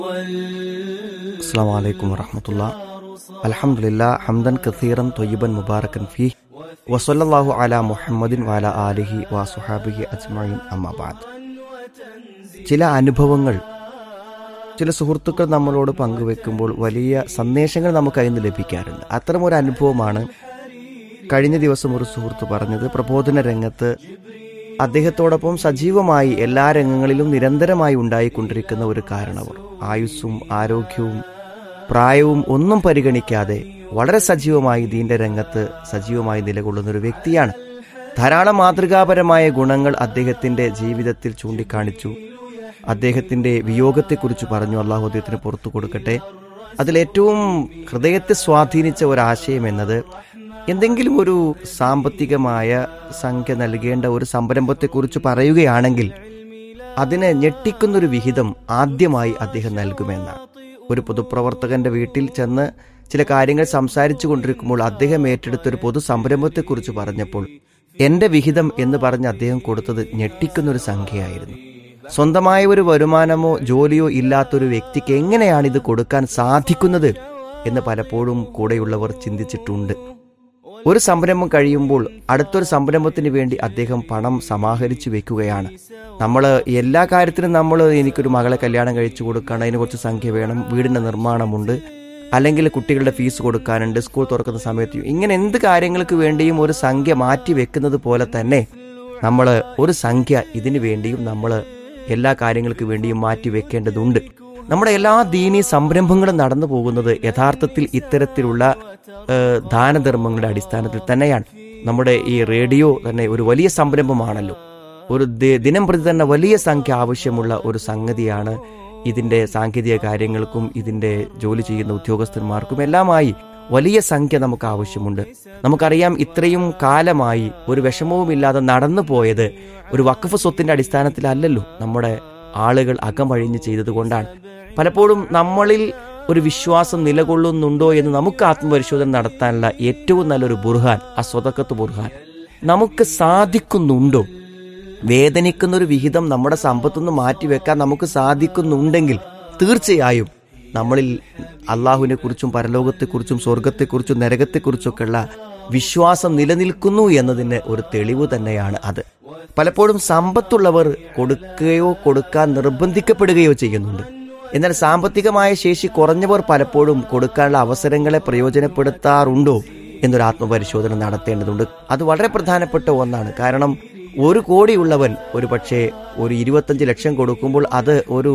അസ്സലാമു അലൈക്കും വറഹ്മത്തുള്ളാഹി. അൽഹംദുലില്ലാഹ് ഹംദൻ കസീറൻ ത്വയ്യിബൻ മുബാറകൻ ഫീഹി വസല്ലല്ലാഹു അലാ മുഹമ്മദിൻ വഅലാ ആലിഹി വസുഹാബിഹി അജ്മഈൻ അമ്മാ ബഅദ്. ചില അനുഭവങ്ങൾ ചില സുഹൃത്തുക്കൾ നമ്മളോട് പങ്കുവെക്കുമ്പോൾ വലിയ സന്ദേശങ്ങൾ നമുക്കതിൽ നിന്ന് ലഭിക്കാറുണ്ട്. അത്തരമൊരു അനുഭവമാണ് കഴിഞ്ഞ ദിവസം ഒരു സുഹൃത്ത് പറഞ്ഞത്. പ്രബോധന രംഗത്ത് അദ്ദേഹത്തോടൊപ്പം സജീവമായി എല്ലാ രംഗങ്ങളിലും നിരന്തരമായി ഉണ്ടായിക്കൊണ്ടിരിക്കുന്ന ഒരു കാരണവർ, ആയുസ്സും ആരോഗ്യവും പ്രായവും ഒന്നും പരിഗണിക്കാതെ വളരെ സജീവമായി ദീന്റെ രംഗത്ത് സജീവമായി നിലകൊള്ളുന്ന ഒരു വ്യക്തിയാണ്. ധാരാളം മാതൃകാപരമായ ഗുണങ്ങൾ അദ്ദേഹത്തിന്റെ ജീവിതത്തിൽ ചൂണ്ടിക്കാണിച്ചു. അദ്ദേഹത്തിന്റെ വിയോഗത്തെക്കുറിച്ച് പറഞ്ഞു. അള്ളാഹു അദ്ദേഹത്തിന് പുറത്തു കൊടുക്കട്ടെ. അതിലേറ്റവും ഹൃദയത്തെ സ്വാധീനിച്ച ഒരാശയം എന്നത്, എന്തെങ്കിലും ഒരു സാമ്പത്തികമായ സംഖ്യ നൽകേണ്ട ഒരു സംരംഭത്തെക്കുറിച്ച് പറയുകയാണെങ്കിൽ അതിനെ ഞെട്ടിക്കുന്നൊരു വിഹിതം ആദ്യമായി അദ്ദേഹം നൽകുമെന്നാണ്. ഒരു പൊതുപ്രവർത്തകന്റെ വീട്ടിൽ ചെന്ന് ചില കാര്യങ്ങൾ സംസാരിച്ചു കൊണ്ടിരിക്കുമ്പോൾ അദ്ദേഹം ഏറ്റെടുത്തൊരു പൊതു സംരംഭത്തെക്കുറിച്ച് പറഞ്ഞപ്പോൾ എന്റെ വിഹിതം എന്ന് പറഞ്ഞ് അദ്ദേഹം കൊടുത്തത് ഞെട്ടിക്കുന്നൊരു സംഖ്യയായിരുന്നു. സ്വന്തമായ ഒരു വരുമാനമോ ജോലിയോ ഇല്ലാത്തൊരു വ്യക്തിക്ക് എങ്ങനെയാണ് ഇത് കൊടുക്കാൻ സാധിക്കുന്നത് എന്ന് പലപ്പോഴും കൂടെയുള്ളവർ ചിന്തിച്ചിട്ടുണ്ട്. ഒരു സംരംഭം കഴിയുമ്പോൾ അടുത്തൊരു സംരംഭത്തിന് വേണ്ടി അദ്ദേഹം പണം സമാഹരിച്ചു വെക്കുകയാണ്. നമ്മൾ എല്ലാ കാര്യത്തിനും എനിക്കൊരു മകളെ കല്യാണം കഴിച്ചു കൊടുക്കണം, അതിന് കുറച്ച് സംഖ്യ വേണം, വീടിൻ്റെ നിർമ്മാണമുണ്ട്, അല്ലെങ്കിൽ കുട്ടികളുടെ ഫീസ് കൊടുക്കാനുണ്ട്, സ്കൂൾ തുറക്കുന്ന സമയത്ത്, ഇങ്ങനെ എന്ത് കാര്യങ്ങൾക്ക് വേണ്ടിയും ഒരു സംഖ്യ മാറ്റി വെക്കുന്നത് പോലെ തന്നെ നമ്മൾ ഒരു സംഖ്യ ഇതിനു വേണ്ടിയും നമ്മൾ എല്ലാ കാര്യങ്ങൾക്ക് വേണ്ടിയും മാറ്റി വെക്കേണ്ടതുണ്ട്. നമ്മുടെ എല്ലാ ദീനീ സംരംഭങ്ങളും നടന്നു പോകുന്നത് യഥാർത്ഥത്തിൽ ഇത്തരത്തിലുള്ള ദാനധർമ്മങ്ങളുടെ അടിസ്ഥാനത്തിൽ തന്നെയാണ്. നമ്മുടെ ഈ റേഡിയോ തന്നെ ഒരു വലിയ സംരംഭമാണല്ലോ. ഒരു ദിനം പ്രതി തന്നെ വലിയ സംഖ്യ ആവശ്യമുള്ള ഒരു സംഗതിയാണ്. ഇതിന്റെ സാങ്കേതിക കാര്യങ്ങൾക്കും ഇതിന്റെ ജോലി ചെയ്യുന്ന ഉദ്യോഗസ്ഥന്മാർക്കും എല്ലാമായി വലിയ സംഖ്യ നമുക്ക് ആവശ്യമുണ്ട്. നമുക്കറിയാം, ഇത്രയും കാലമായി ഒരു വിഷമവുമില്ലാതെ നടന്നു പോയത് ഒരു വഖഫ് സ്വത്തിന്റെ അടിസ്ഥാനത്തിലല്ലല്ലോ. നമ്മുടെ ആളുകൾ അകമഴിഞ്ഞ് ചെയ്തതുകൊണ്ടാണ്. പലപ്പോഴും നമ്മളിൽ ഒരു വിശ്വാസം നിലകൊള്ളുന്നുണ്ടോ എന്ന് നമുക്ക് ആത്മപരിശോധന നടത്താനുള്ള ഏറ്റവും നല്ലൊരു ബുർഹാൻ സ്വതക്കത്ത് ബുർഹാൻ. നമുക്ക് സാധിക്കുന്നുണ്ടോ? വേദനിക്കുന്നൊരു വിഹിതം നമ്മുടെ സമ്പത്തുനിന്ന് മാറ്റിവെക്കാൻ നമുക്ക് സാധിക്കുന്നുണ്ടെങ്കിൽ തീർച്ചയായും നമ്മളിൽ അള്ളാഹുവിനെ കുറിച്ചും പരലോകത്തെക്കുറിച്ചും സ്വർഗത്തെക്കുറിച്ചും നരകത്തെക്കുറിച്ചൊക്കെയുള്ള വിശ്വാസം നിലനിൽക്കുന്നു എന്നതിന് ഒരു തെളിവ് തന്നെയാണ് അത്. പലപ്പോഴും സമ്പത്തുള്ളവർ കൊടുക്കുകയോ കൊടുക്കാൻ നിർബന്ധിക്കപ്പെടുകയോ ചെയ്യുന്നുണ്ട്. എന്നാൽ സാമ്പത്തികമായ ശേഷി കുറഞ്ഞവർ പലപ്പോഴും കൊടുക്കാനുള്ള അവസരങ്ങളെ പ്രയോജനപ്പെടുത്താറുണ്ടോ എന്നൊരു ആത്മപരിശോധന നടത്തേണ്ടതുണ്ട്. അത് വളരെ പ്രധാനപ്പെട്ട ഒന്നാണ്. കാരണം 1 കോടിയുള്ളവൻ ഒരു പക്ഷേ ഒരു 25 ലക്ഷം കൊടുക്കുമ്പോൾ അത് ഒരു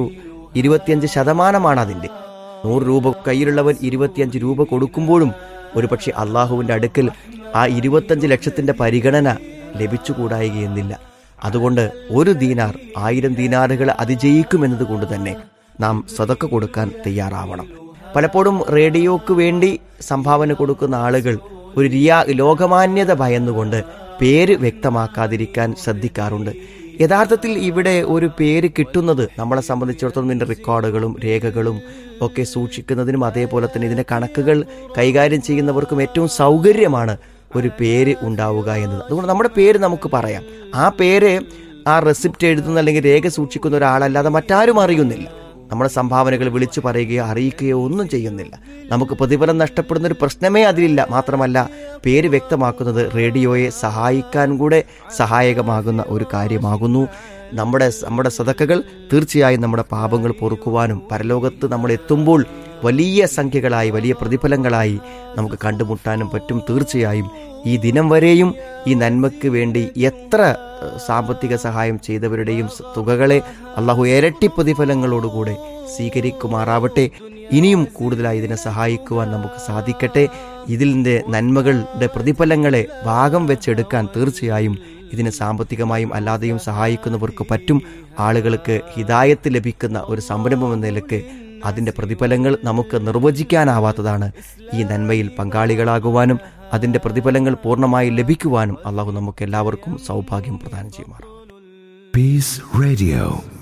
25% അതിൻ്റെ. 100 രൂപ കയ്യിലുള്ളവൻ 25 രൂപ കൊടുക്കുമ്പോഴും ഒരു പക്ഷേ അള്ളാഹുവിൻ്റെ അടുക്കൽ ആ 25 ലക്ഷത്തിന്റെ പരിഗണന ലഭിച്ചുകൂടായികയെന്നില്ല. അതുകൊണ്ട് 1 ദീനാർ 1000 ദീനാറുകൾ അതിജയിക്കുമെന്നത് കൊണ്ട് തന്നെ നാം സദക്ക കൊടുക്കാൻ തയ്യാറാവണം. പലപ്പോഴും റേഡിയോക്ക് വേണ്ടി സംഭാവന കൊടുക്കുന്ന ആളുകൾ ഒരു ലോകമാന്യത ഭയന്നുകൊണ്ട് പേര് വ്യക്തമാക്കാതിരിക്കാൻ ശ്രദ്ധിക്കാറുണ്ട്. യഥാർത്ഥത്തിൽ ഇവിടെ ഒരു പേര് കിട്ടുന്നത് നമ്മളെ സംബന്ധിച്ചിടത്തോളം ഇതിൻ്റെ റെക്കോർഡുകളും രേഖകളും ഒക്കെ സൂക്ഷിക്കുന്നതിനും അതേപോലെ തന്നെ ഇതിൻ്റെ കണക്കുകൾ കൈകാര്യം ചെയ്യുന്നവർക്കും ഏറ്റവും സൗകര്യമാണ് ഒരു പേര് ഉണ്ടാവുക എന്നത്. അതുകൊണ്ട് നമ്മുടെ പേര് നമുക്ക് പറയാം. ആ പേര് ആ റെസിപ്റ്റ് എഴുതുന്ന അല്ലെങ്കിൽ രേഖ സൂക്ഷിക്കുന്ന ഒരാളല്ലാതെ മറ്റാരും അറിയുന്നില്ല. നമ്മുടെ സംഭാവനകൾ വിളിച്ചു പറയുകയോ അറിയിക്കുകയോ ഒന്നും ചെയ്യുന്നില്ല. നമുക്ക് പ്രതിഫലം നഷ്ടപ്പെടുന്ന ഒരു പ്രശ്നമേ അതിലില്ല. മാത്രമല്ല, പേര് വ്യക്തമാക്കുന്നത് റേഡിയോയെ സഹായിക്കാൻ കൂടെ സഹായകമാകുന്ന ഒരു കാര്യമാകുന്നു. നമ്മുടെ സദക്കകൾ തീർച്ചയായും നമ്മുടെ പാപങ്ങൾ പൊറുക്കുവാനും പരലോകത്ത് നമ്മൾ എത്തുമ്പോൾ വലിയ സംഖ്യകളായി വലിയ പ്രതിഫലങ്ങളായി നമുക്ക് കണ്ടുമുട്ടാനും പറ്റും. തീർച്ചയായും ഈ ദിനം വരെയും ഈ നന്മയ്ക്ക് വേണ്ടി എത്ര സാമ്പത്തിക സഹായം ചെയ്തവരുടെയും തുകകളെ അള്ളാഹു ഇരട്ടി പ്രതിഫലങ്ങളോടുകൂടെ സ്വീകരിക്കുമാറാവട്ടെ. ഇനിയും കൂടുതലായി ഇതിനെ സഹായിക്കുവാൻ നമുക്ക് സാധിക്കട്ടെ. ഇതിൻ്റെ നന്മകളുടെ പ്രതിഫലങ്ങളെ ഭാഗം വെച്ചെടുക്കാൻ തീർച്ചയായും ഇതിനെ സാമ്പത്തികമായും അല്ലാതെയും സഹായിക്കുന്നവർക്ക് പറ്റും. ആളുകൾക്ക് ഹിദായത്ത് ലഭിക്കുന്ന ഒരു സംരംഭം എന്ന നിലയ്ക്ക് അതിൻ്റെ പ്രതിഫലങ്ങൾ നമുക്ക് നിർവചിക്കാനാവാത്തതാണ്. ഈ നന്മയിൽ പങ്കാളികളാകുവാനും അതിൻ്റെ പ്രതിഫലങ്ങൾ പൂർണ്ണമായി ലഭിക്കുവാനും അള്ളാഹു നമുക്ക് എല്ലാവർക്കും സൗഭാഗ്യം പ്രദാനം ചെയ്യുമാറാം. Peace Radio.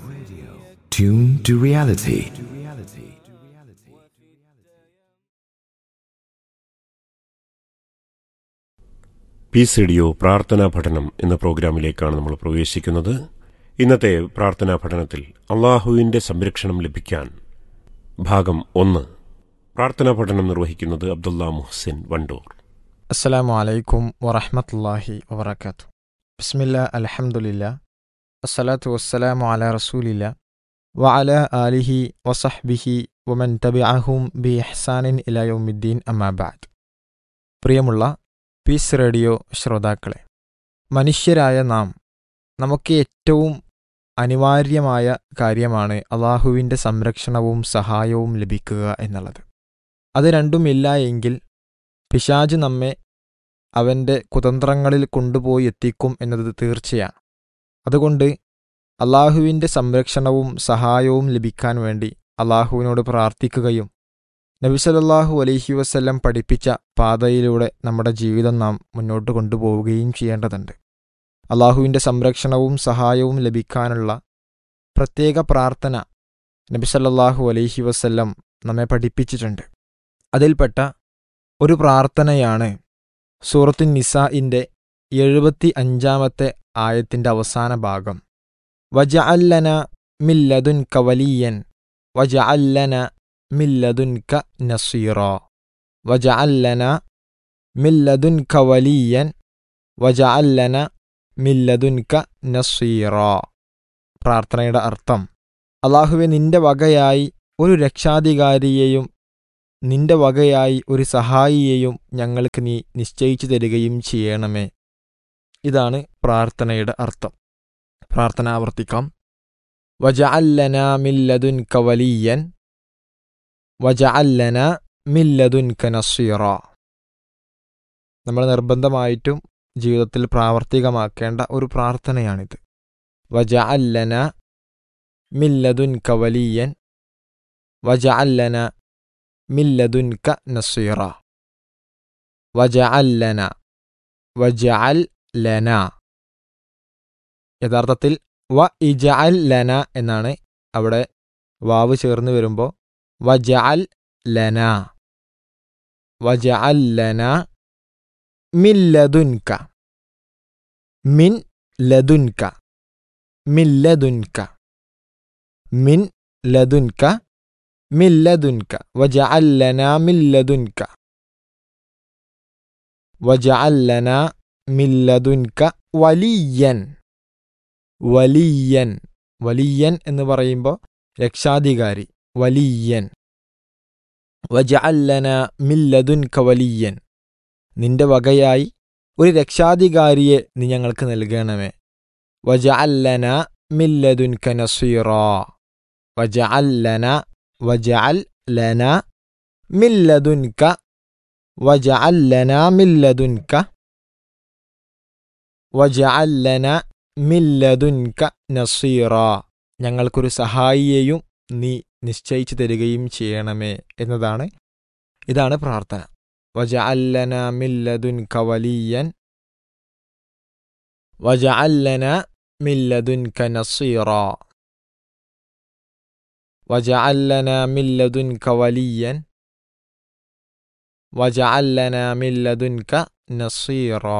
Tune to reality. Piece radio പ്രാർത്ഥനാ പഠനം എന്ന പ്രോഗ്രാമിലേക്കാണ് നമ്മൾ പ്രവേശിക്കുന്നത്. ഇന്നത്തെ പ്രാർത്ഥനാ പഠനത്തിൽ അള്ളാഹുവിൻ്റെ സംരക്ഷണം ലഭിക്കാൻ ഭാഗം 1. പ്രാർത്ഥനാ പഠനം നിർവഹിക്കുന്നത് അബ്ദുള്ള മുഹ്സിൻ വണ്ടൂർ. അസ്സലാമു അലൈക്കും വറഹ്മത്തുള്ളാഹി വബറകാതുഹു. ബിസ്മില്ലാ അൽഹംദുലില്ലാ അസ്സലാത്തു വസ്സലാമു അലാ റസൂലില്ലാ വഅലാ ആലിഹി വസഹ്ബിഹി വമൻ തബിഅഹും ബി ഇഹ്സാനിൻ ഇലാ യൗമിദ്ദീൻ അമ്മാ ബഅദ്. പ്രിയമുള്ള പീസ് റേഡിയോ ശ്രോതാക്കളെ, മനുഷ്യരായ നമുക്ക് ഏറ്റവും അനിവാര്യമായ കാര്യമാണ് അള്ളാഹുവിൻ്റെ സംരക്ഷണവും സഹായവും ലഭിക്കുക എന്നുള്ളത്. അത് രണ്ടുമില്ല എങ്കിൽ പിശാച് നമ്മെ അവൻ്റെ കുതന്ത്രങ്ങളിൽ കൊണ്ടുപോയി എത്തിക്കും എന്നത് തീർച്ചയാണ്. അതുകൊണ്ട് അള്ളാഹുവിൻ്റെ സംരക്ഷണവും സഹായവും ലഭിക്കാൻ വേണ്ടി അള്ളാഹുവിനോട് പ്രാർത്ഥിക്കുകയും നബി സല്ലല്ലാഹു അലൈഹി വസല്ലം പഠിപ്പിച്ച പാതയിലൂടെ നമ്മുടെ ജീവിതം നാം മുന്നോട്ട് കൊണ്ടുപോവുകയും ചെയ്യേണ്ടതുണ്ട്. അള്ളാഹുവിൻ്റെ സംരക്ഷണവും സഹായവും ലഭിക്കാനുള്ള പ്രത്യേക പ്രാർത്ഥന നബി സല്ലല്ലാഹു അലൈഹി വസല്ലം നമ്മെ പഠിപ്പിച്ചിട്ടുണ്ട്. അതിൽപ്പെട്ട ഒരു പ്രാർത്ഥനയാണ് സൂറത്തുൻ നിസാഇൻ്റെ 75-ാമത്തെ ആയത്തിൻ്റെ അവസാന ഭാഗം. വജഅൽ ലനാ മിൻ ലദുൻക വലിയ്യൻ വജഅൽ ലനാ മിൻ ലദുൻക നസീറാ. വജഅൽ ലനാ മിൻ ലദുൻക വലിയ്യൻ വജഅൽ ലനാ മിൻ ലദുൻക നസീറാ. പ്രാർത്ഥനയുടെ അർത്ഥം: അല്ലാഹുവേ, നിന്റെ വകയായി ഒരു രക്ഷാധികാരിയെയും നിന്റെ വകയായി ഒരു സഹായിയെയും ഞങ്ങൾക്ക് നീ നിശ്ചയിച്ചു തരികയും ചെയ്യണമേ. ഇതാണ് പ്രാർത്ഥനയുടെ അർത്ഥം. പ്രാർത്ഥന ആവർത്തിക്കാം. വജഅൽ ലനാ മിൻ ലദുൻക വലിയ്യൻ വജഅൽ ലനാ മിൻ ലദുൻക നസീറാ. നമ്മൾ നിർബന്ധമായിട്ടും ജീവിതത്തിൽ പ്രാവർത്തികമാക്കേണ്ട ഒരു പ്രാർത്ഥനയാണിത്. വജഅൽ ലനാ മിൻ ലദുൻക വലിയ്യൻ വജഅൽ ലനാ മിൻ ലദുൻക നസീറാ. വജഅൽ ലനാ, വജഅൽ ലനാ. യഥാർത്ഥത്തിൽ വ ഇജഅൽ ലനാ എന്നാണ്. അവിടെ വാവ് ചേർന്ന് വരുമ്പോൾ വജഅൽ ലനാ, വജഅൽ ലനാ മിൻ ലദുൻക, മിൻ ലദുൻക, മിൻ ലദുൻക, മിൻ ലദുൻക, മിൻ ലദുൻക. വജഅൽ ലനാ മിൻ ലദുൻക, വജഅൽ ലനാ മിൻ ലദുൻക വലിയ്യൻ. വലിയ്യൻ, വലിയ്യൻ എന്ന് പറയുമ്പോൾ രക്ഷാധികാരി, വലിയ്യൻ. വജഅൽ ലനാ മിൻ ലദുൻക വലിയ്യൻ, നിന്റെ വകയായി ഒരു രക്ഷാധികാരിയെ നീ ഞങ്ങൾക്ക് നൽകണമേ. വജഅൽ ലനാ മിൻ ലദുൻക നസീറാ. വജഅൽ ലനാ, വജഅൽ ലനാ മിൻ ലദുൻക, വജഅൽ ലനാ മിൻ ലദുൻക, വജഅൽ ലനാ മിൻ ലദുൻക നസീറാ. ഞങ്ങൾക്കൊരു സഹായിയെയും നീ നിശ്ചയിച്ചു തരികയും ചെയ്യണമേ എന്നതാണ്. ഇതാണ് പ്രാർത്ഥന. വജഅൽ ലനാ മിൻ ലദുൻക വലിയ്യൻ വജഅൽ ലനാ മിൻ ലദുൻക നസീറാ. വജഅൽ ലനാ മിൻ ലദുൻക വലിയ്യൻ വജഅൽ ലനാ മിൻ ലദുൻക നസീറാ.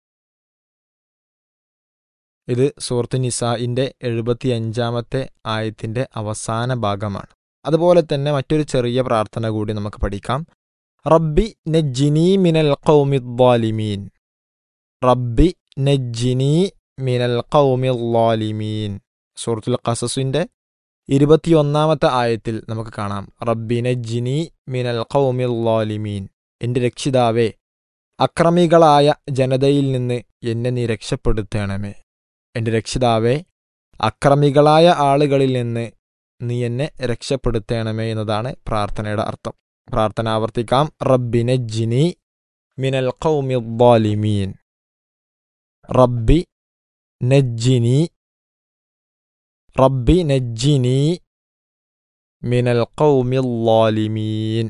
ഇത് സൂറത്ത് നിസാഇൻ്റെ 75-ാമത്തെ ആയത്തിൻ്റെ അവസാന ഭാഗമാണ്. അതുപോലെ തന്നെ മറ്റൊരു ചെറിയ പ്രാർത്ഥന കൂടി നമുക്ക് പഠിക്കാം. റബ്ബി നജ്ജിനി മിനൽ ഖൗമിദ് ളാലിമീൻ. റബ്ബി നജ്ജിനി മിനൽ ഖൗമിദ് ളാലിമീൻ. സൂറത്തുൽ ഖസസിൻ്റെ 21-ാമത്തെ ആയത്തിൽ നമുക്ക് കാണാം. റബ്ബി നജ്ജിനി മിനൽ ഖൗമിദ് ളാലിമീൻ. എൻ്റെ രക്ഷിതാവേ, അക്രമികളായ ജനതയിൽ നിന്ന് എന്നെ നീ രക്ഷപ്പെടുത്തണമേ. എൻ്റെ രക്ഷിതാവേ, അക്രമികളായ ആളുകളിൽ നിന്ന് നീ എന്നെ രക്ഷപ്പെടുത്തണമേ എന്നതാണ് പ്രാർത്ഥനയുടെ അർത്ഥം. പ്രാർത്ഥന ആവർത്തിക്കാം. റബ്ബി നജ്ജിനി മിനൽ ഖൗമിദ് ളാലിമീൻ. റബ്ബി നജ്ജിനി, റബ്ബി നജ്ജിനി മിനൽ ഖൗമിദ് ളാലിമീൻ.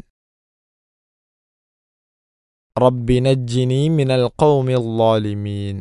റബ്ബി നജ്ജിനി മിനൽ ഖൗമിദ് ളാലിമീൻ.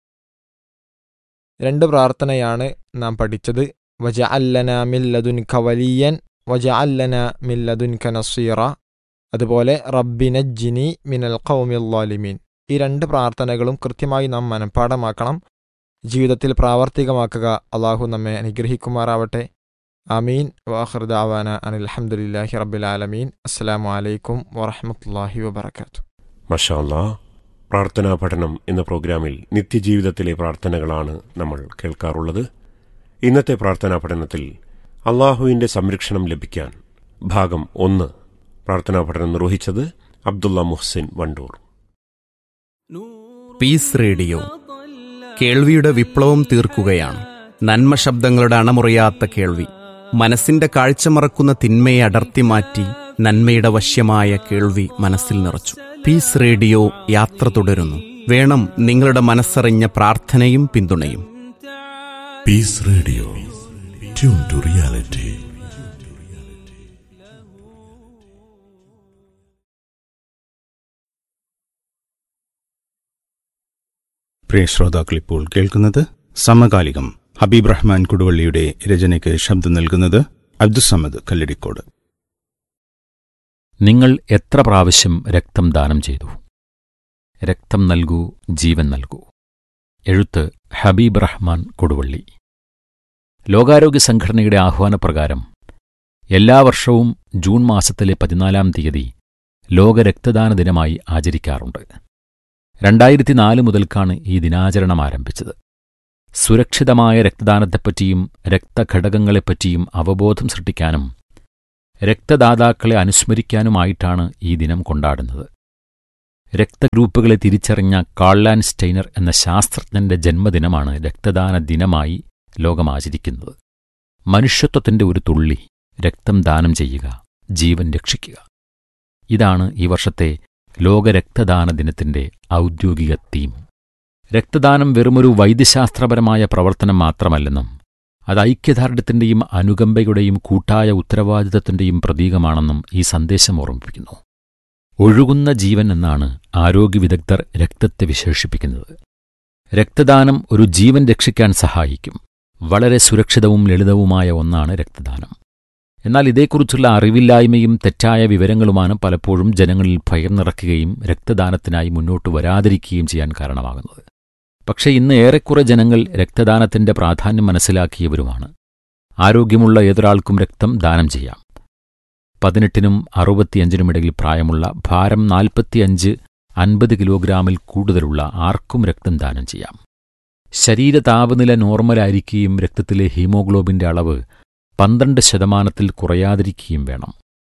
രണ്ട് പ്രാർത്ഥനയാണ് നാം പഠിച്ചത്. വജഅൽ ലനാ മിൻ ലദുൻക വലിയ്യൻ വജഅൽ ലനാ മിൻ ലദുൻക നസീറ. അതുപോലെ റബ്ബി നജ്ജിനി മിനൽ ഖൗമിൽ ളാലിമീൻ. ഈ രണ്ട് പ്രാർത്ഥനകളും കൃത്യമായി നാം മനഃപ്പാഠമാക്കണം, ജീവിതത്തിൽ പ്രാവർത്തികമാക്കുക. അള്ളാഹു നമ്മെ അനുഗ്രഹിക്കുമാറാവട്ടെ. ആമീൻ. വാഖിർ ദഅവാന അനിൽ ഹംദുലില്ലാഹി റബ്ബിൽ ആലമീൻ. അസ്സലാമു അലൈക്കും വറഹ്മത്തുള്ളാഹി വബറകാതുഹു. മാഷാ അല്ലാഹ്. പ്രാർത്ഥനാ പഠനം എന്ന പ്രോഗ്രാമിൽ നിത്യജീവിതത്തിലെ പ്രാർത്ഥനകളാണ് നമ്മൾ കേൾക്കാറുള്ളത്. ഇന്നത്തെ പ്രാർത്ഥനാ പഠനത്തിൽ അള്ളാഹുവിൻ്റെ സംരക്ഷണം ലഭിക്കാൻ ഭാഗം 1 പ്രാർത്ഥനാ പഠനം നിർവഹിച്ചത് അബ്ദുള്ള മുഹ്സിൻ വണ്ടൂർ. പീസ് റേഡിയോ കേൾവിയുടെ വിപ്ലവം തീർക്കുകയാണ്. നന്മ ശബ്ദങ്ങളുടെ അണമുറിയാത്ത കേൾവി, മനസ്സിന്റെ കാഴ്ച മറക്കുന്ന തിന്മയെ അടർത്തി മാറ്റി നന്മയുടെ വശ്യമായ കേൾവി മനസ്സിൽ നിറച്ചു. പീസ് റേഡിയോ യാത്ര തുടരുന്നു. വേണം നിങ്ങളുടെ മനസ്സറിഞ്ഞ പ്രാർത്ഥനയും പിന്തുണയും. Peace Radio. Tune to reality. പ്രിയ ശ്രോതാക്കൾ, ഇപ്പോൾ കേൾക്കുന്നത് സമകാലികം. ഹബീബ് റഹ്മാൻ കുടുവള്ളിയുടെ രചനയ്ക്ക് ശബ്ദം നൽകുന്നത് അബ്ദുസമദ് കല്ലടിക്കോട്. നിങ്ങൾ എത്ര പ്രാവശ്യം രക്തം ദാനം ചെയ്തു? രക്തം നൽകൂ, ജീവൻ നൽകൂ. എഴുത്ത് ഹബീബ് റഹ്മാൻ കൊടുവള്ളി. ലോകാരോഗ്യ സംഘടനയുടെ ആഹ്വാനപ്രകാരം എല്ലാ വർഷവും ജൂൺ മാസത്തിലെ 14-ാം തീയതി ലോക രക്തദാന ദിനമായി ആചരിക്കാറുണ്ട്. 2004 മുതൽക്കാണ് ഈ ദിനാചരണം ആരംഭിച്ചത്. സുരക്ഷിതമായ രക്തദാനത്തെപ്പറ്റിയും രക്തഘടകങ്ങളെപ്പറ്റിയും അവബോധം സൃഷ്ടിക്കാനും രക്തദാതാക്കളെ അനുസ്മരിക്കാനുമായിട്ടാണ് ഈ ദിനം കൊണ്ടാടുന്നത്. രക്തഗ്രൂപ്പുകളെ തിരിച്ചറിഞ്ഞ കാൾ ആൻഡ് സ്റ്റെയ്നർ എന്ന ശാസ്ത്രജ്ഞന്റെ ജന്മദിനമാണ് രക്തദാന ദിനമായി ലോകമാചരിക്കുന്നത്. മനുഷ്യത്വത്തിന്റെ ഒരു തുള്ളി രക്തം ദാനം ചെയ്യുക, ജീവൻ രക്ഷിക്കുക. ഇതാണ് ഈ വർഷത്തെ ലോക രക്തദാന ദിനത്തിന്റെ ഔദ്യോഗിക തീം. രക്തദാനം വെറുമൊരു വൈദ്യശാസ്ത്രപരമായ പ്രവർത്തനം മാത്രമല്ലെന്നും അത് ഐക്യദാർഢ്യത്തിന്റെയും അനുകമ്പയുടെയും കൂട്ടായ ഉത്തരവാദിത്തത്തിന്റെയും പ്രതീകമാണെന്നും ഈ സന്ദേശം ഓർമ്മിപ്പിക്കുന്നു. ഒഴുകുന്ന ജീവൻ എന്നാണ് ആരോഗ്യവിദഗ്ധർ രക്തത്തെ വിശേഷിപ്പിക്കുന്നത്. രക്തദാനം ഒരു ജീവൻ രക്ഷിക്കാൻ സഹായിക്കും. വളരെ സുരക്ഷിതവും ലളിതവുമായ ഒന്നാണ് രക്തദാനം. എന്നാൽ ഇതേക്കുറിച്ചുള്ള അറിവില്ലായ്മയും തെറ്റായ വിവരങ്ങളുമാണ് പലപ്പോഴും ജനങ്ങളിൽ ഭയം നിറയ്ക്കുകയും രക്തദാനത്തിനായി മുന്നോട്ട് വരാതിരിക്കുകയും ചെയ്യാൻ കാരണമാകുന്നത്. പക്ഷേ ഇന്ന് ഏറെക്കുറെ ജനങ്ങൾ രക്തദാനത്തിന്റെ പ്രാധാന്യം മനസ്സിലാക്കിയവരുമാണ്. ആരോഗ്യമുള്ള ഏതൊരാൾക്കും രക്തം ദാനം ചെയ്യാം. 18-നും 65-നും ഇടയിൽ പ്രായമുള്ള, ഭാരം 45-50 കിലോഗ്രാമിൽ കൂടുതലുള്ള ആർക്കും രക്തം ദാനം ചെയ്യാം. ശരീര താപനില നോർമലായിരിക്കുകയും രക്തത്തിലെ ഹീമോഗ്ലോബിന്റെ അളവ് 12% കുറയാതിരിക്കുകയും വേണം.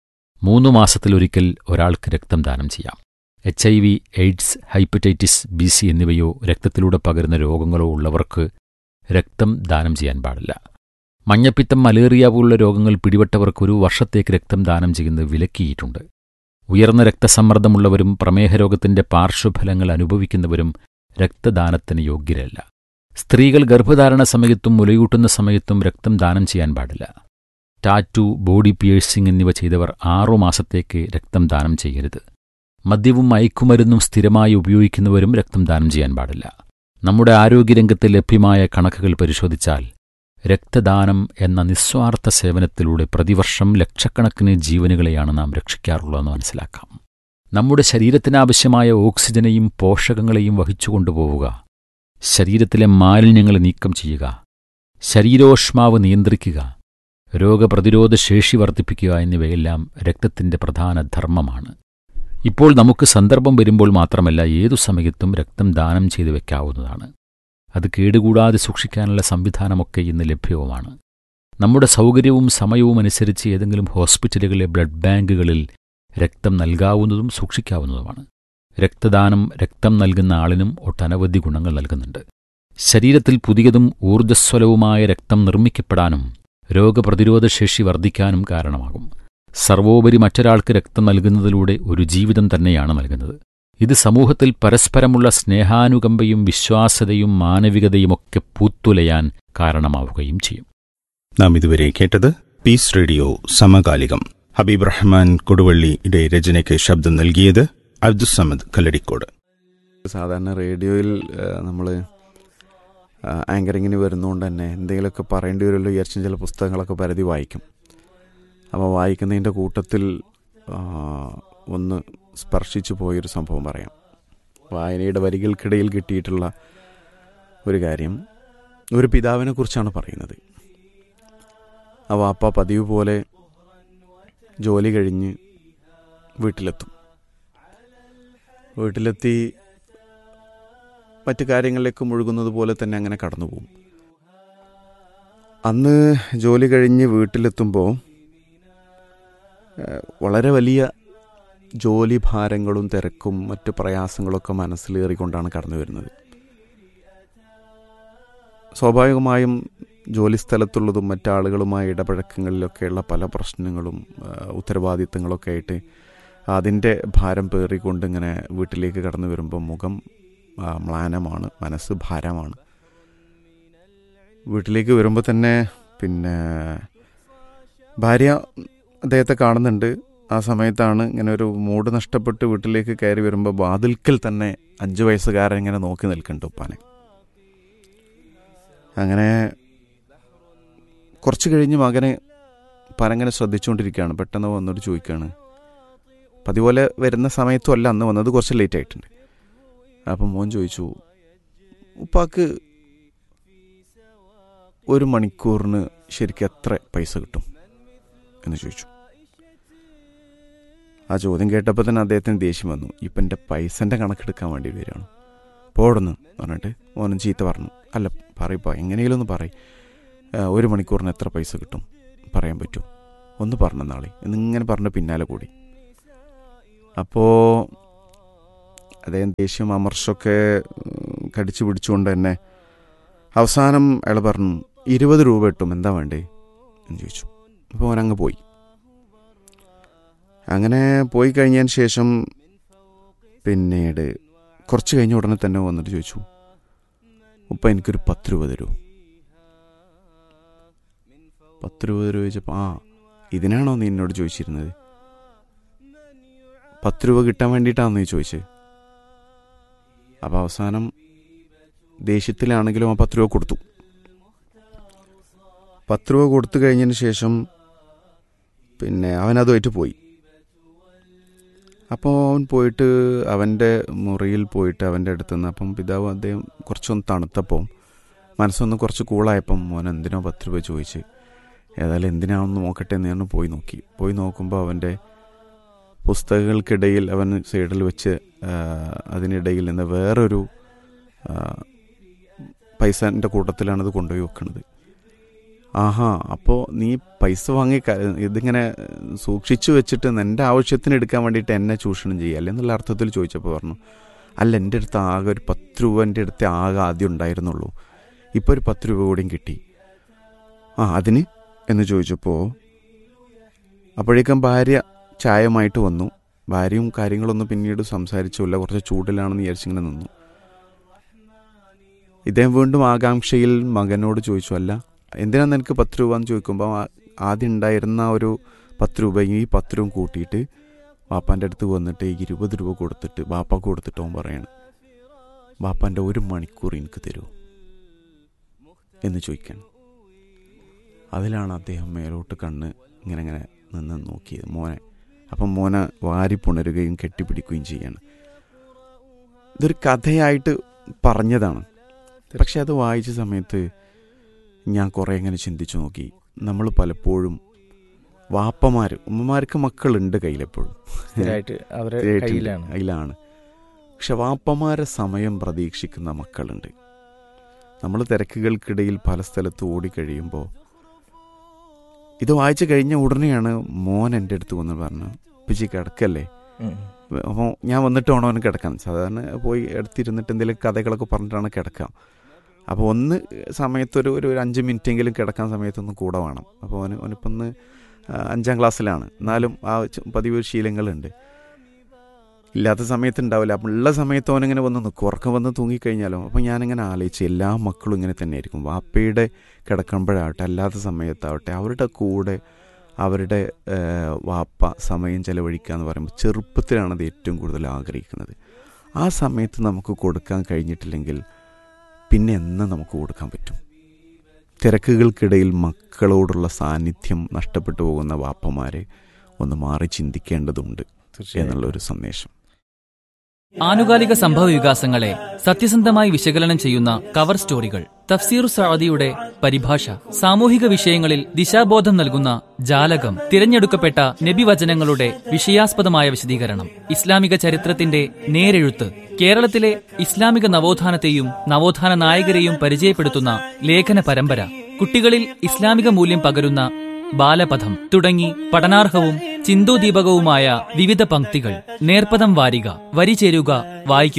3 മാസത്തിലൊരിക്കൽ ഒരാൾക്ക് രക്തം ദാനം ചെയ്യാം. HIV, എയ്ഡ്സ്, ഹൈപ്പറ്റൈറ്റിസ് BC എന്നിവയോ രക്തത്തിലൂടെ പകരുന്ന രോഗങ്ങളോ ഉള്ളവർക്ക് രക്തം ദാനം ചെയ്യാൻ പാടില്ല. മഞ്ഞപ്പിത്തം, മലേറിയ പോലുള്ള രോഗങ്ങൾ പിടിപെട്ടവർക്ക് 1 വർഷത്തേക്ക് രക്തം ദാനം ചെയ്യുന്നത് വിലക്കിയിട്ടുണ്ട്. ഉയർന്ന രക്തസമ്മർദ്ദമുള്ളവരും പ്രമേഹരോഗത്തിന്റെ പാർശ്വഫലങ്ങൾ അനുഭവിക്കുന്നവരും രക്തദാനത്തിന് യോഗ്യരല്ല. സ്ത്രീകൾ ഗർഭധാരണ സമയത്തും മുലയൂട്ടുന്ന സമയത്തും രക്തം ദാനം ചെയ്യാൻ പാടില്ല. ടാറ്റു, ബോഡി പിയേഴ്സിംഗ് എന്നിവ ചെയ്തവർ 6 മാസത്തേക്ക് രക്തം ദാനം ചെയ്യരുത്. മദ്യവും മയക്കുമരുന്നും സ്ഥിരമായി ഉപയോഗിക്കുന്നവരും രക്തം ദാനം ചെയ്യാൻ പാടില്ല. നമ്മുടെ ആരോഗ്യരംഗത്ത് ലഭ്യമായ കണക്കുകൾ പരിശോധിച്ചാൽ രക്തദാനം എന്ന നിസ്വാർത്ഥ സേവനത്തിലൂടെ പ്രതിവർഷം ലക്ഷക്കണക്കിന് ജീവനുകളെയാണ് നാം രക്ഷിക്കാറുള്ളതെന്ന് മനസ്സിലാക്കാം. നമ്മുടെ ശരീരത്തിനാവശ്യമായ ഓക്സിജനെയും പോഷകങ്ങളെയും വഹിച്ചുകൊണ്ടുപോവുക, ശരീരത്തിലെ മാലിന്യങ്ങൾ നീക്കം ചെയ്യുക, ശരീരോഷ്മാവ് നിയന്ത്രിക്കുക, രോഗപ്രതിരോധ ശേഷി വർദ്ധിപ്പിക്കുക എന്നിവയെല്ലാം രക്തത്തിന്റെ പ്രധാന ധർമ്മമാണ്. ഇപ്പോൾ നമുക്ക് സന്ദർഭം വരുമ്പോൾ മാത്രമല്ല, ഏതു സമയത്തും രക്തം ദാനം ചെയ്തു വയ്ക്കാവുന്നതാണ്. അത് കേടുകൂടാതെ സൂക്ഷിക്കാനുള്ള സംവിധാനമൊക്കെ ഇന്ന് ലഭ്യവുമാണ്. നമ്മുടെ സൗകര്യവും സമയവും അനുസരിച്ച് ഏതെങ്കിലും ഹോസ്പിറ്റലുകളിലെ ബ്ലഡ് ബാങ്കുകളിൽ രക്തം നൽകാവുന്നതും സൂക്ഷിക്കാവുന്നതുമാണ്. രക്തദാനം രക്തം നൽകുന്ന ആളിനും ഒട്ടനവധി ഗുണങ്ങൾ നൽകുന്നുണ്ട്. ശരീരത്തിൽ പുതിയതും ഊർജ്ജസ്വലവുമായ രക്തം നിർമ്മിക്കപ്പെടാനും രോഗപ്രതിരോധശേഷി വർദ്ധിക്കാനും കാരണമാകും. സർവോപരി മറ്റൊരാൾക്ക് രക്തം നൽകുന്നതിലൂടെ ഒരു ജീവിതം തന്നെയാണ് നൽകുന്നത്. ഇത് സമൂഹത്തിൽ പരസ്പരമുള്ള സ്നേഹാനുകമ്പയും വിശ്വാസ്യതയും മാനവികതയുമൊക്കെ പൂത്തുലയാൻ കാരണമാവുകയും ചെയ്യും. നാം ഇതുവരെ കേട്ടത് പീസ് റേഡിയോ സമകാലികം. ഹബീബ് റഹ്മാൻ കൊടുവള്ളിയുടെ രചനയ്ക്ക് ശബ്ദം നൽകിയത് അബ്ദുസമദ് കല്ലടിക്കോട്. സാധാരണ റേഡിയോയിൽ നമ്മൾ ആങ്കറിങ്ങിന് വരുന്നതുകൊണ്ട് തന്നെ എന്തെങ്കിലുമൊക്കെ പറയേണ്ടി വരുമല്ലോ വിചാരിച്ചും ചില പുസ്തകങ്ങളൊക്കെ പരതി വായിക്കും. അപ്പോൾ വായിക്കുന്നതിൻ്റെ കൂട്ടത്തിൽ ഒന്ന് സ്പർശിച്ചു പോയൊരു സംഭവം പറയാം. വായനയുടെ വരികൾക്കിടയിൽ കിട്ടിയിട്ടുള്ള ഒരു കാര്യം, ഒരു പിതാവിനെ കുറിച്ചാണ് പറയുന്നത്. ആ വാപ്പ പതിവ് പോലെ ജോലി കഴിഞ്ഞ് വീട്ടിലെത്തി മറ്റു കാര്യങ്ങളിലേക്ക് മുഴുകുന്നത് പോലെ തന്നെ അങ്ങനെ കടന്നു പോകും. അന്ന് ജോലി കഴിഞ്ഞ് വീട്ടിലെത്തുമ്പോൾ വളരെ വലിയ ജോലി ഭാരങ്ങളും തിരക്കും മറ്റു പ്രയാസങ്ങളൊക്കെ മനസ്സിലേറിക്കൊണ്ടാണ് കടന്നു വരുന്നത്. സ്വാഭാവികമായും ജോലി സ്ഥലത്തുള്ളതും മറ്റാളുകളുമായി ഇടപഴക്കങ്ങളിലൊക്കെയുള്ള പല പ്രശ്നങ്ങളും ഉത്തരവാദിത്തങ്ങളൊക്കെ ആയിട്ട് അതിൻ്റെ ഭാരം പേറിക്കൊണ്ട് ഇങ്ങനെ വീട്ടിലേക്ക് കടന്നു വരുമ്പോൾ മുഖം മ്ലാനമാണ്, മനസ്സ് ഭാരമാണ്. വീട്ടിലേക്ക് വരുമ്പോൾ തന്നെ പിന്നെ ഭാര്യ അദ്ദേഹത്തെ കാണുന്നുണ്ട്. ആ സമയത്താണ് ഇങ്ങനെ ഒരു മൂഡ് നഷ്ടപ്പെട്ട് വീട്ടിലേക്ക് കയറി വരുമ്പോൾ വാതിൽക്കൽ തന്നെ 5 വയസ്സുകാരൻ ഇങ്ങനെ നോക്കി നിൽക്കുന്നുണ്ട് ഉപ്പാനെ. അങ്ങനെ കുറച്ച് കഴിഞ്ഞ് മകനെ പരങ്ങനെ ശ്രദ്ധിച്ചുകൊണ്ടിരിക്കുകയാണ്. പെട്ടെന്ന് വന്നിട്ട് ചോദിക്കുകയാണ്. പതിപോലെ വരുന്ന സമയത്തും അല്ല അന്ന് വന്നത്, കുറച്ച് ലേറ്റ് ആയിട്ടുണ്ട്. അപ്പം മോൻ ചോദിച്ചു, ഉപ്പാക്ക് 1 മണിക്കൂറിന് ശരിക്കും എത്ര പൈസ കിട്ടും എന്ന് ചോദിച്ചു. ആ ചോദ്യം കേട്ടപ്പോൾ തന്നെ അദ്ദേഹത്തിന് ദേഷ്യം വന്നു. ഇപ്പം എൻ്റെ പൈസൻ്റെ കണക്കെടുക്കാൻ വേണ്ടി വരികയാണ്, പോടുന്നു പറഞ്ഞിട്ട് മോനും ചീത്ത പറഞ്ഞു. അല്ല പറയപ്പോൾ എങ്ങനെയെങ്കിലും ഒന്ന് പറയും, 1 മണിക്കൂറിന് എത്ര പൈസ കിട്ടും പറയാൻ പറ്റുമോ, ഒന്ന് പറഞ്ഞ നാളെ എന്നിങ്ങനെ പറഞ്ഞ പിന്നാലെ കൂടി. അപ്പോൾ അദ്ദേഹം ദേഷ്യം അമർഷമൊക്കെ കടിച്ചു പിടിച്ചുകൊണ്ട് തന്നെ അവസാനം അയാൾ പറഞ്ഞു 20 രൂപ കിട്ടും, എന്താ വേണ്ടേ എന്ന് ചോദിച്ചു. അപ്പോൾ അവനങ്ങ് പോയി. അങ്ങനെ പോയി കഴിഞ്ഞതിന് ശേഷം പിന്നീട് കുറച്ച് കഴിഞ്ഞ ഉടനെ തന്നെ വന്നിട്ട് ചോദിച്ചു, ഉപ്പ എനിക്കൊരു 10 രൂപ തരൂ. 10 രൂപ തരൂ ചോദിച്ചപ്പോൾ, ഇതിനാണോ നീ എന്നോട് ചോദിച്ചിരുന്നത്? 10 രൂപ കിട്ടാൻ വേണ്ടിയിട്ടാണോ നീ ചോദിച്ചത്? അപ്പോൾ അവസാനം ദേഷ്യത്തിലാണെങ്കിലും ആ 10 രൂപ കൊടുത്തു. 10 രൂപ കൊടുത്തു കഴിഞ്ഞതിന് ശേഷം പിന്നെ അവനതുമായിട്ട് പോയി. അപ്പോൾ അവൻ പോയിട്ട് അവൻ്റെ മുറിയിൽ പോയിട്ട് അവൻ്റെ അടുത്ത് നിന്ന്, അപ്പം പിതാവ് അദ്ദേഹം കുറച്ചൊന്ന് തണുത്തപ്പോൾ മനസ്സൊന്ന് കുറച്ച് കൂളായപ്പം മോൻ എന്തിനോ 10 രൂപ ചോദിച്ച്, ഏതായാലും എന്തിനാണെന്ന് നോക്കട്ടെ എന്ന് ഞാൻ പോയി നോക്കുമ്പോൾ അവൻ്റെ പുസ്തകങ്ങൾക്കിടയിൽ അവൻ സൈഡിൽ വെച്ച് അതിനിടയിൽ നിന്ന് വേറൊരു പൈസൻ്റെ കൂട്ടത്തിലാണത് കൊണ്ടുപോയി വെക്കുന്നത്. അപ്പോൾ നീ പൈസ വാങ്ങി ഇതിങ്ങനെ സൂക്ഷിച്ചു വെച്ചിട്ട് എൻ്റെ ആവശ്യത്തിന് എടുക്കാൻ വേണ്ടിയിട്ട് എന്നെ ചൂഷണം ചെയ്യുക എന്നുള്ള അർത്ഥത്തിൽ ചോദിച്ചപ്പോൾ പറഞ്ഞു, അല്ല എൻ്റെ അടുത്ത് ആകെ ഒരു 10 രൂപ എൻ്റെ അടുത്ത് ആകെ ആദ്യം ഉണ്ടായിരുന്നുള്ളൂ, ഇപ്പോൾ ഒരു 10 രൂപ കൂടിയും കിട്ടി. അതിന് എന്ന് ചോദിച്ചപ്പോൾ അപ്പോഴേക്കും ഭാര്യ ചായമായിട്ട് വന്നു. ഭാര്യയും കാര്യങ്ങളൊന്നും പിന്നീട് സംസാരിച്ചില്ല, കുറച്ച് ചൂടിലാണെന്ന് വിചാരിച്ചിങ്ങനെ നിന്നു. ഇദ്ദേഹം വീണ്ടും ആകാംക്ഷയിൽ മകനോട് ചോദിച്ചു, അല്ല എന്തിനാണ് നിനക്ക് 10 രൂപ എന്ന് ചോദിക്കുമ്പോൾ ആദ്യം ഉണ്ടായിരുന്ന ഒരു 10 രൂപയും ഈ 10 രൂപയും കൂട്ടിയിട്ട് വാപ്പാൻ്റെ അടുത്ത് വന്നിട്ട് 20 രൂപ കൊടുത്തിട്ട് വാപ്പാക്ക് കൊടുത്തിട്ട് അവൻ പറയാണ്, വാപ്പാൻ്റെ 1 മണിക്കൂർ എനിക്ക് തരുമോ എന്ന് ചോദിക്കാൻ. അതിലാണ് അദ്ദേഹം മേലോട്ട് കണ്ണ് ഇങ്ങനെ നിന്ന് നോക്കിയത് മോനെ. അപ്പം മോനെ വാരി പുണരുകയും കെട്ടിപ്പിടിക്കുകയും ചെയ്യാണ്. ഇതൊരു കഥയായിട്ട് പറഞ്ഞതാണ്. പക്ഷെ അത് വായിച്ച സമയത്ത് ഞാൻ കുറേ ഇങ്ങനെ ചിന്തിച്ചു നോക്കി. നമ്മൾ പലപ്പോഴും ഉമ്മമാർക്ക് മക്കളുണ്ട് കയ്യിലെപ്പോഴും, കയ്യിലാണ്. പക്ഷെ വാപ്പമാരെ സമയം പ്രതീക്ഷിക്കുന്ന മക്കളുണ്ട്. നമ്മൾ തിരക്കുകൾക്കിടയിൽ പല സ്ഥലത്ത് ഓടിക്കഴിയുമ്പോൾ ഇത് വായിച്ചു കഴിഞ്ഞ ഉടനെയാണ് മോൻ എൻ്റെ അടുത്ത് വന്ന് പറഞ്ഞു, ഉപ്പച്ചി കിടക്കല്ലേ, അപ്പോൾ ഞാൻ വന്നിട്ട് വേണം അവന് കിടക്കാൻ. സാധാരണ പോയി എടുത്തിരുന്നിട്ട് എന്തെങ്കിലും കഥകളൊക്കെ പറഞ്ഞിട്ടാണ് കിടക്കാം. അപ്പോൾ ഒന്ന് സമയത്തൊരു 5 മിനിറ്റെങ്കിലും കിടക്കാൻ സമയത്തൊന്ന് കൂടെ വേണം. അപ്പോൾ അവനിപ്പോൾ ഒന്ന് 5ാം ക്ലാസ്സിലാണ്, എന്നാലും ആ പതിവ് ശീലങ്ങളുണ്ട്. ഇല്ലാത്ത സമയത്ത് ഉണ്ടാവില്ല. അപ്പം ഉള്ള സമയത്ത് അവനിങ്ങനെ വന്ന് നിൽക്കും, ഉറക്കം വന്ന് തൂങ്ങിക്കഴിഞ്ഞാലോ. അപ്പം ഞാനിങ്ങനെ ആലോചിച്ച് എല്ലാ മക്കളും ഇങ്ങനെ തന്നെ ആയിരിക്കും. വാപ്പയുടെ കിടക്കുമ്പോഴാവട്ടെ അല്ലാത്ത സമയത്താവട്ടെ അവരുടെ കൂടെ അവരുടെ വാപ്പ സമയം ചെലവഴിക്കുക എന്ന് പറയുമ്പോൾ ചെറുപ്പത്തിലാണത് ഏറ്റവും കൂടുതൽ ആഗ്രഹിക്കുന്നത്. ആ സമയത്ത് നമുക്ക് കൊടുക്കാൻ കഴിഞ്ഞിട്ടില്ലെങ്കിൽ പിന്നെ എന്ന് നമുക്ക് കൊടുക്കാൻ പറ്റും? തിരക്കുകൾക്കിടയിൽ മക്കളോടുള്ള സാന്നിധ്യം നഷ്ടപ്പെട്ടു പോകുന്ന വാപ്പമാരെ ഒന്ന് മാറി ചിന്തിക്കേണ്ടതുണ്ട് എന്നുള്ളൊരു സന്ദേശം. ആനുകാലിക സംഭവ വികാസങ്ങളെ സത്യസന്ധമായി വിശകലനം ചെയ്യുന്ന കവർ സ്റ്റോറികൾ തഫ്സീർ സഅദിയുടെ പരിഭാഷ, സാമൂഹിക വിഷയങ്ങളിൽ ദിശാബോധം നൽകുന്ന ജാലകം, തിരഞ്ഞെടുക്കപ്പെട്ട നബിവചനങ്ങളുടെ വിഷയാസ്പദമായ വിശദീകരണം, ഇസ്ലാമിക ചരിത്രത്തിന്റെ നേരെഴുത്ത്, കേരളത്തിലെ ഇസ്ലാമിക നവോത്ഥാനത്തെയും നവോത്ഥാന നായകരെയും പരിചയപ്പെടുത്തുന്ന ലേഖന പരമ്പര, കുട്ടികളിൽ ഇസ്ലാമിക മൂല്യം പകരുന്ന ബാലപഥം തുടങ്ങി പഠനാർഹവും ചിന്തോദീപകവുമായ വിവിധ പംക്തികൾ. നേർപ്പദം വാരിക, വരി ചേരുക, വായിക്കുക.